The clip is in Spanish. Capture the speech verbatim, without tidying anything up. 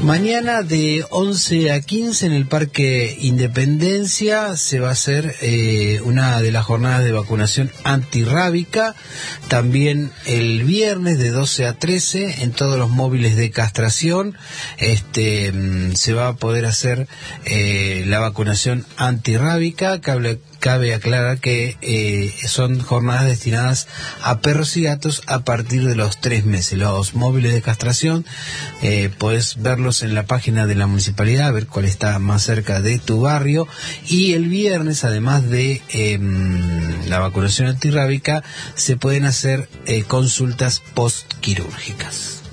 Mañana de once a quince en el Parque Independencia se va a hacer eh, una de las jornadas de vacunación antirrábica. También el viernes de doce a trece en todos los móviles de castración este se va a poder hacer eh, la vacunación antirrábica. Cabe, cabe aclarar que eh, son jornadas destinadas a perros y gatos a partir de los tres meses. Los móviles de castración eh, puedes verlos en la página de la municipalidad, a ver cuál está más cerca de tu barrio. Y el viernes, además de eh, la vacunación antirrábica, se pueden hacer eh, consultas postquirúrgicas.